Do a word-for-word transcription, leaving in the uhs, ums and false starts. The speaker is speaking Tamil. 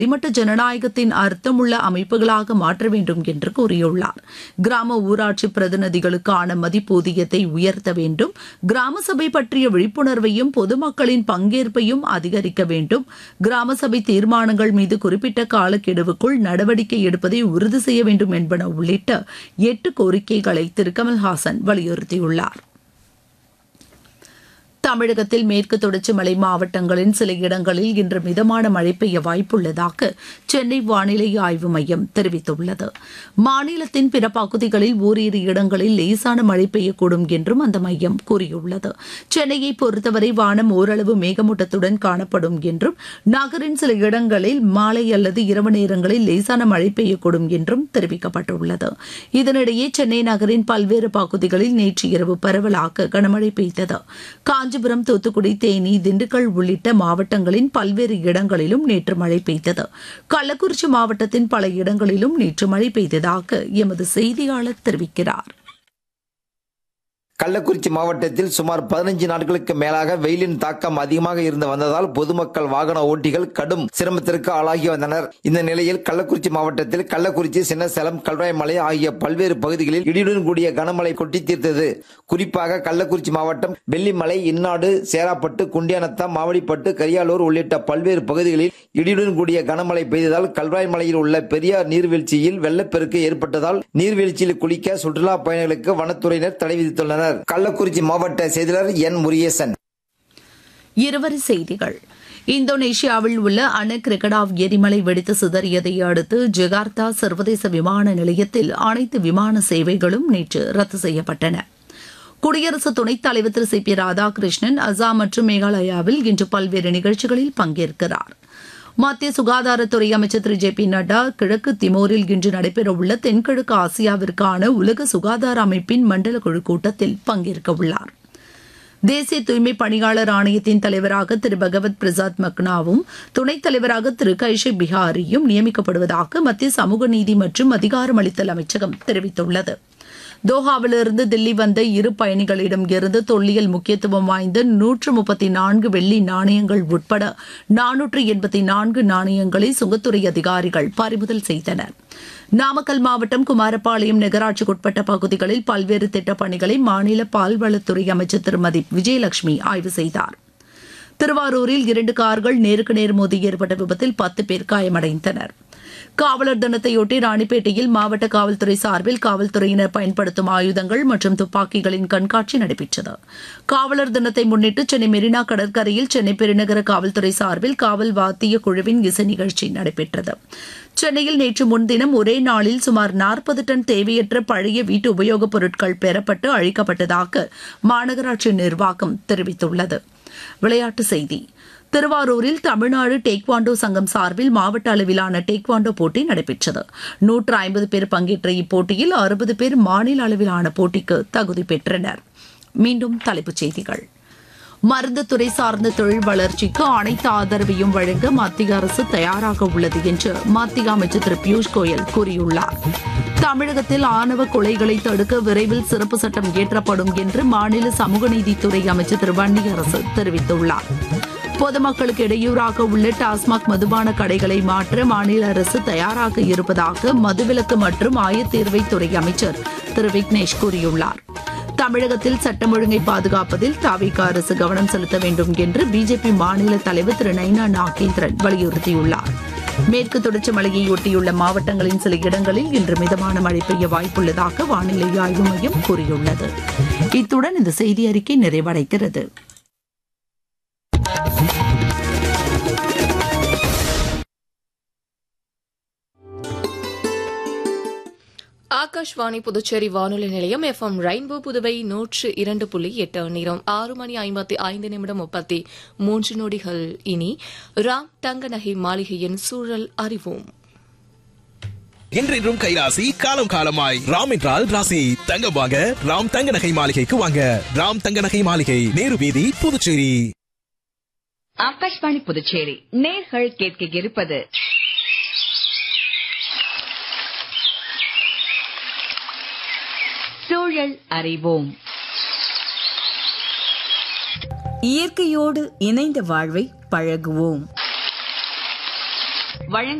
அடிமட்ட ஜனநாயகத்தின் அர்த்தமுள்ள அமைப்புகளாக மாற்ற வேண்டும் என்று கூறியுள்ளார். கிராம ஊராட்சி பிரதிநிதிகளுக்கான மதிப்பூதியத்தை உயர்த்த வேண்டும், கிராம சபை பற்றிய விழிப்புணர்வையும் பொதுமக்களின் பங்கேற்பையும் அதிகரிக்க வேண்டும், கிராம சபை தீர்மானங்கள் மீது குறிப்பிட்ட காலக்கெடுவுக்குள் நடவடிக்கை எடுப்பதை உறுதி செய்ய வேண்டும் என்பன உள்ளிட்ட எட்டு கோரிக்கைகளை திரு கமல்ஹாசன் வலியுறுத்தியுள்ளார். தமிழகத்தில் மேற்கு தொடர்ச்சி மலை மாவட்டங்களின் சில இடங்களில் இன்று மிதமான மழை பெய்ய வாய்ப்புள்ளதாக சென்னை வானிலை ஆய்வு மையம் தெரிவித்துள்ளது. மாநிலத்தின் பிற பகுதிகளில் ஓரிரு இடங்களில் லேசான மழை பெய்யக்கூடும் என்றும் அந்த மையம் கூறியுள்ளது. சென்னையை பொறுத்தவரை வானம் ஓரளவு மேகமூட்டத்துடன் காணப்படும் என்றும், நகரின் சில இடங்களில் மாலை அல்லது இரவு நேரங்களில் லேசான மழை பெய்யக்கூடும் என்றும் தெரிவிக்கப்பட்டுள்ளது. இதனிடையே சென்னை நகரின் பல்வேறு பகுதிகளில் நேற்று இரவு பரவலாக கனமழை பெய்தது. காஞ்சிபுரம், தூத்துக்குடி, தேனி, திண்டுக்கல் உள்ளிட்ட மாவட்டங்களின் பல்வேறு இடங்களிலும் நேற்று மழை பெய்தது. கள்ளக்குறிச்சி மாவட்டத்தின் பல இடங்களிலும் நேற்று மழை பெய்ததாக எமது செய்தியாளர் தெரிவிக்கிறார். கள்ளக்குறிச்சி மாவட்டத்தில் சுமார் பதினைந்து நாட்களுக்கு மேலாக வெயிலின் தாக்கம் அதிகமாக இருந்து வந்ததால் பொதுமக்கள், வாகன ஓட்டிகள் கடும் சிரமத்திற்கு ஆளாகி வந்தனர். இந்த நிலையில் கள்ளக்குறிச்சி மாவட்டத்தில் கள்ளக்குறிச்சி, சின்னசேலம், கல்வராயமலை ஆகிய பல்வேறு பகுதிகளில் இடியுடன் கூடிய கனமழை கொட்டி தீர்த்தது. குறிப்பாக கள்ளக்குறிச்சி மாவட்டம் வெள்ளிமலை, இன்னாடு, சேராப்பட்டு, குண்டியானத்தம், மாவடிப்பட்டு, கரியாலூர் உள்ளிட்ட பல்வேறு பகுதிகளில் இடியுடன் கூடிய கனமழை பெய்ததால் கல்வராயமலையில் உள்ள பெரியார் நீர்வீழ்ச்சியில் வெள்ளப்பெருக்கு ஏற்பட்டதால் நீர்வீழ்ச்சியில் குளிக்க சுற்றுலா பயணிகளுக்கு வனத்துறையினர் தடை விதித்துள்ளனர். கள்ளக்குறிச்சி மாவட்ட செய்தியாளர் என் முருகேசன். இருவரி செய்திகள். இந்தோனேஷியாவில் உள்ள அணு கிரகடாவ் எரிமலை வெடித்து சிதறியதை அடுத்து ஜகார்த்தா சர்வதேச விமான நிலையத்தில் அனைத்து விமான சேவைகளும் நேற்று ரத்து செய்யப்பட்டன. குடியரசு துணைத் தலைவர் திரு சி பி ராதாகிருஷ்ணன் அசாம் மற்றும் மேகாலயாவில் இன்று பல்வேறு நிகழ்ச்சிகளில் பங்கேற்கிறார். மத்திய சுகாதாரத்துறை அமைச்சர் திரு ஜே பி நட்டா கிழக்கு திமோரில் இன்று நடைபெறவுள்ள தென்கிழக்கு ஆசியாவிற்கான உலக சுகாதார அமைப்பின் மண்டல குழு கூட்டத்தில் பங்கேற்க உள்ளார். தேசிய தூய்மை பணியாளர் ஆணையத்தின் தலைவராக திரு பகவத் பிரசாத் மக்னாவும் துணைத் தலைவராக திரு கைஷே பிஹாரியும் நியமிக்கப்படுவதாக மத்திய சமூக நீதி மற்றும் அதிகாரமளித்தல் அமைச்சகம் தெரிவித்துள்ளது. தோஹாவிலிருந்து தில்லி வந்த இரு பயணிகளிடம் இருந்து தொல்லியல் முக்கியத்துவம் வாய்ந்த நூற்று முப்பத்தி நான்கு வெள்ளி நாணயங்கள் உட்பட நானூற்று எண்பத்தி நான்கு நாணயங்களை சுங்கத்துறை அதிகாரிகள் பறிமுதல் செய்தனர். நாமக்கல் மாவட்டம் குமாரபாளையம் நகராட்சிக்குட்பட்ட பகுதிகளில் பல்வேறு திட்டப் பணிகளை மாநில பால்வளத்துறை அமைச்சர் திருமதி விஜயலட்சுமி ஆய்வு செய்தார். திருவாரூரில் இரண்டு கார்கள் நேருக்கு நேர் மோதி ஏற்பட்ட விபத்தில் பத்து பேர் காயமடைந்தனர். காவலர் தினத்தையொட்டி ராணிப்பேட்டையில் மாவட்ட காவல்துறை சார்பில் காவல்துறையினர் பயன்படுத்தும் ஆயுதங்கள் மற்றும் துப்பாக்கிகளின் கண்காட்சி நடைபெற்றது. காவலர் தினத்தை முன்னிட்டு சென்னை மெரினா கடற்கரையில் சென்னை பெருநகர காவல்துறை சார்பில் காவல் வாத்திய குழுவின் இசை நிகழ்ச்சி நடைபெற்றது. சென்னையில் நேற்று முன்தினம் ஒரே நாளில் சுமார் நாற்பது டன் தேவையற்ற பழைய வீட்டு உபயோகப் பொருட்கள் பெறப்பட்டு அழிக்கப்பட்டதாக மாநகராட்சி நிர்வாகம் தெரிவித்துள்ளது. விளையாட்டுச் செய்தி. திருவாரூரில் தமிழ்நாடு டேக்வாண்டோ சங்கம் சார்பில் மாவட்ட அளவிலான டேக்வாண்டோ போட்டி நடைபெற்றது. நூற்று ஐம்பது பேர் பங்கேற்ற இப்போட்டியில் அறுபது பேர் மாநில அளவிலான போட்டிக்கு தகுதி பெற்றனர். மீண்டும் தலைப்புச் செய்திகள். மருந்து துறை சார்ந்த தொழில் வளர்ச்சிக்கு அனைத்து ஆதரவையும் வழங்க மத்திய அரசு தயாராக உள்ளது என்று மத்திய அமைச்சர் திரு பியூஷ் கோயல் கூறியுள்ளார். தமிழகத்தில் ஆணவ கொலைகளை தடுக்க விரைவில் சிறப்பு சட்டம் இயற்றப்படும் என்று மாநில சமூக நீதித்துறை அமைச்சர் திரு வன்னியரசு தெரிவித்துள்ளார். பொதுமக்களுக்கு இடையூறாக உள்ள டாஸ்மாக் மதுபான கடைகளை மாற்ற மாநில அரசு தயாராக இருப்பதாக மதுவிலக்கு மற்றும் ஆயத்தீர்வைத்துறை அமைச்சர் திரு விக்னேஷ் கூறியுள்ளார். தமிழகத்தில் சட்டம் ஒழுங்கை பாதுகாப்பதில் தவிக அரசு கவனம் செலுத்த வேண்டும் என்று பிஜேபி மாநில தலைவர் திரு நைனா நாகேந்திரன் வலியுறுத்தியுள்ளார். மேற்கு தொடர்ச்சி மலையை ஒட்டியுள்ள மாவட்டங்களின் சில இடங்களில் இன்று மிதமான மழை பெய்ய வாய்ப்புள்ளதாக வானிலை ஆய்வு மையம் கூறியுள்ளது. இத்துடன் இந்த செய்தி அறிக்கை நிறைவடைகிறது. ஆகாஷ்வாணி புதுச்சேரி வானொலி நிலையம் எஃப் எம் ரெயின்போ புதுவை நூற்று இரண்டு புள்ளி எட்டு நேரம் ஆறு மணி ஐம்பத்தி ஐந்து நிமிடம் முப்பத்தி மூன்று நொடிகள். இனி ராம் தங்க நகை மாளிகையின் சூழல் அறிவோம். என்றென்றும் கைராசி, காலம் காலமாய். ராம் என்றால் ராசி. தங்கம் வாங்க ராம் தங்க நகை மாளிகைக்கு வாங்க. ராம் தங்க நகை மாளிகை, நேரு வீதி, புதுச்சேரி. ஆகாஷ்வாணி புதுச்சேரி நேர்கள் கேட்க இருப்பது சூழல் அறிவோம். இயற்கையோடு இணைந்த வாழ்வை பழகுவோம். வழங்க